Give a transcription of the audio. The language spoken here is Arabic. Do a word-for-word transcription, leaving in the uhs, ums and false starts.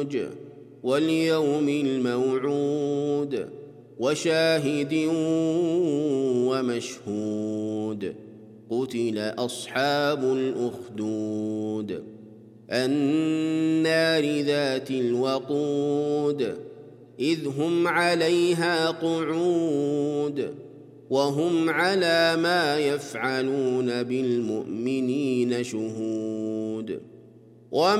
واليوم الموعود وشاهد ومشهود قتل أصحاب الأخدود النار ذات الوقود إذ هم عليها قعود وهم على ما يفعلون بالمؤمنين شهود